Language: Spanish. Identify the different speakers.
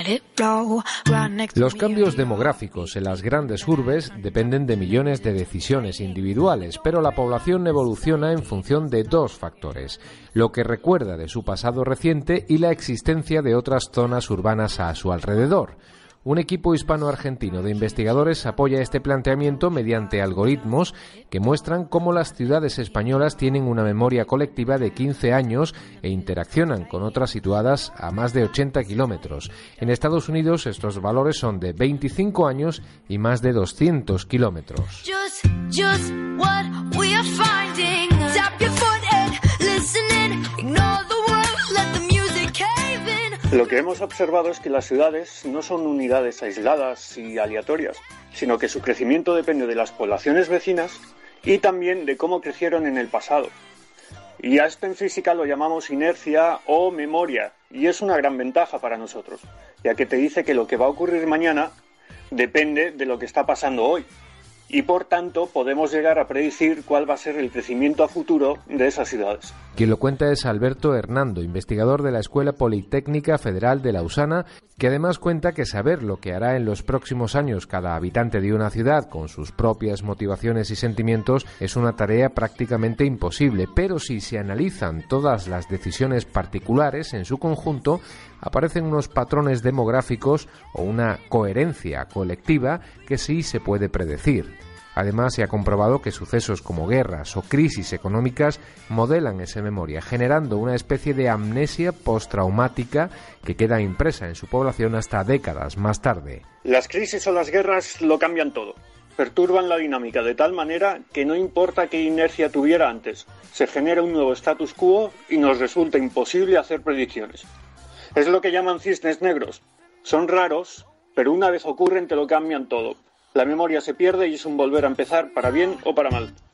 Speaker 1: Los cambios demográficos en las grandes urbes dependen de millones de decisiones individuales, pero la población evoluciona en función de dos factores: lo que recuerda de su pasado reciente y la existencia de otras zonas urbanas a su alrededor. Un equipo hispano-argentino de investigadores apoya este planteamiento mediante algoritmos que muestran cómo las ciudades españolas tienen una memoria colectiva de 15 años e interaccionan con otras situadas a más de 80 kilómetros. En Estados Unidos estos valores son de 25 años y más de 200 kilómetros.
Speaker 2: Lo que hemos observado es que las ciudades no son unidades aisladas y aleatorias, sino que su crecimiento depende de las poblaciones vecinas y también de cómo crecieron en el pasado. Y a esto en física lo llamamos inercia o memoria, y es una gran ventaja para nosotros, ya que te dice que lo que va a ocurrir mañana depende de lo que está pasando hoy. Y por tanto podemos llegar a predecir cuál va a ser el crecimiento a futuro de esas ciudades.
Speaker 1: Quien lo cuenta es Alberto Hernando, investigador de la Escuela Politécnica Federal de Lausana, que además cuenta que saber lo que hará en los próximos años cada habitante de una ciudad con sus propias motivaciones y sentimientos es una tarea prácticamente imposible, pero si se analizan todas las decisiones particulares en su conjunto, aparecen unos patrones demográficos o una coherencia colectiva que sí se puede predecir. Además, se ha comprobado que sucesos como guerras o crisis económicas modelan esa memoria, generando una especie de amnesia postraumática que queda impresa en su población hasta décadas más tarde.
Speaker 2: Las crisis o las guerras lo cambian todo. Perturban la dinámica de tal manera que no importa qué inercia tuviera antes, se genera un nuevo status quo y nos resulta imposible hacer predicciones. Es lo que llaman cisnes negros. Son raros, pero una vez ocurren te lo cambian todo. La memoria se pierde y es un volver a empezar para bien o para mal.